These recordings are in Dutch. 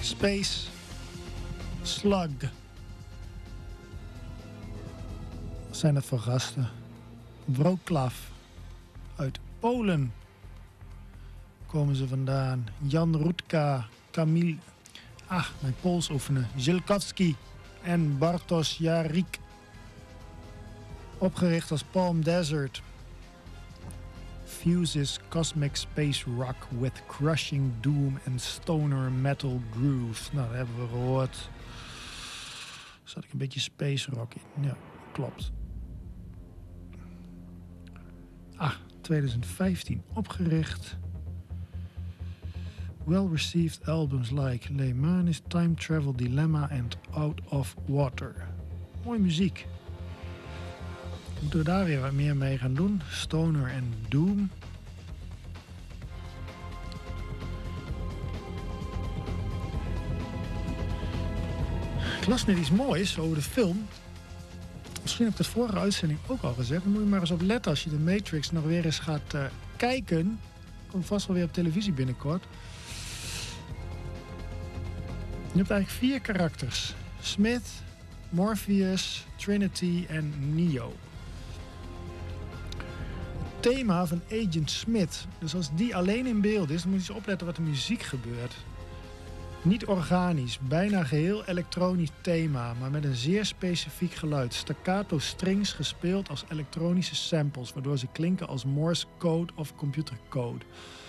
Space Slug. Wat zijn dat voor gasten? Wroclaw. Uit Polen komen ze vandaan. Jan Rutka, Kamil, mijn Pools oefenen. Zielkowski en Bartosz Jarik. Opgericht als Palm Desert. Fuses cosmic space rock with crushing doom and stoner metal grooves. Nou, dat hebben we gehoord. Zat ik een beetje space rock in? Ja, klopt. 2015 opgericht. Well-received albums like Le Manis, Time Travel Dilemma and Out of Water. Mooie muziek. Moeten we daar weer wat meer mee gaan doen? Stoner en Doom. Ik las net iets moois over de film. Misschien heb ik dat vorige uitzending ook al gezegd. Dan moet je maar eens op letten als je de Matrix nog weer eens gaat kijken. Komt vast wel weer op televisie binnenkort. Je hebt eigenlijk 4 karakters. Smith, Morpheus, Trinity en Neo. Het thema van Agent Smith. Dus als die alleen in beeld is, dan moet je eens opletten wat de muziek gebeurt. Niet organisch, bijna geheel elektronisch thema, maar met een zeer specifiek geluid. Staccato strings gespeeld als elektronische samples, waardoor ze klinken als Morse code of computercode.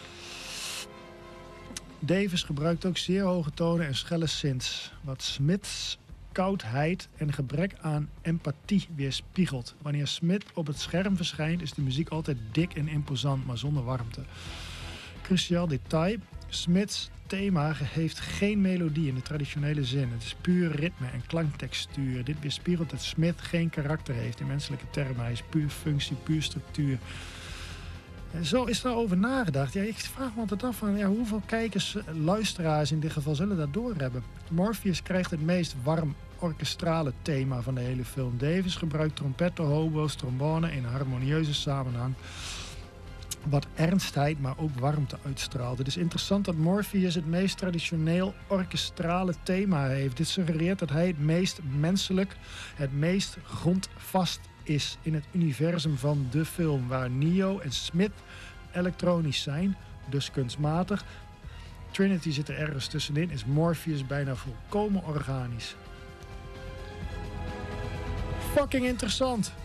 Davis gebruikt ook zeer hoge tonen en schelle synths, wat Smiths koudheid en gebrek aan empathie weerspiegelt. Wanneer Smith op het scherm verschijnt, is de muziek altijd dik en imposant, maar zonder warmte. Cruciaal detail: Smiths thema heeft geen melodie in de traditionele zin. Het is puur ritme en klanktextuur. Dit weerspiegelt dat Smith geen karakter heeft in menselijke termen. Hij is puur functie, puur structuur. En zo is daarover nagedacht. Ja, ik vraag me altijd af van hoeveel kijkers, luisteraars in dit geval, zullen dat doorhebben. Morpheus krijgt het meest warm orkestrale thema van de hele film. Davis gebruikt trompetten, hobo's, trombone in een harmonieuze samenhang, wat ernstheid, maar ook warmte uitstraalt. Het is interessant dat Morpheus het meest traditioneel orkestrale thema heeft. Dit suggereert dat hij het meest menselijk, het meest grondvast is in het universum van de film, waar Neo en Smith elektronisch zijn, dus kunstmatig. Trinity zit er ergens tussenin, is Morpheus bijna volkomen organisch. Fucking interessant!